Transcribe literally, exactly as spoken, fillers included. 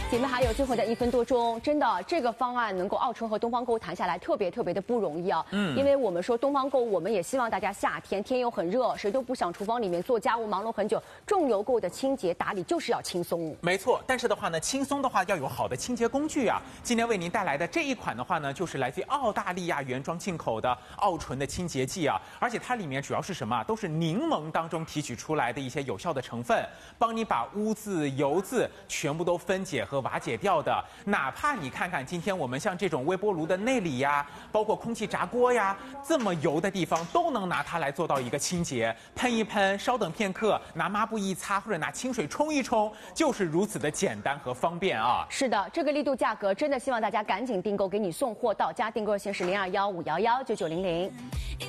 姐妹还有最后的一分多钟，真的这个方案能够奥春和东方购谈下来，特别特别的不容易啊。嗯，因为我们说东方购，我们也希望大家夏天天又很热，谁都不想厨房里面做家务忙碌很久，重油购的清洁打理就是要轻松。 没错，但是的话呢，轻松的话要有好的清洁工具啊。今天为您带来的这一款的话呢，就是来自澳大利亚原装进口的奥纯的清洁剂啊，而且它里面主要是什么？都是柠檬当中提取出来的一些有效的成分，帮你把污渍、油渍全部都分解和瓦解掉的。哪怕你看看今天我们像这种微波炉的内里呀，包括空气炸锅呀，这么油的地方都能拿它来做到一个清洁，喷一喷，稍等片刻，拿抹布一擦或者拿清水冲一冲，就是如此的简单和方便啊。 是的，这个力度价格真的希望大家赶紧订购，给你送货到家，订购热线是零二幺五幺幺九九零零。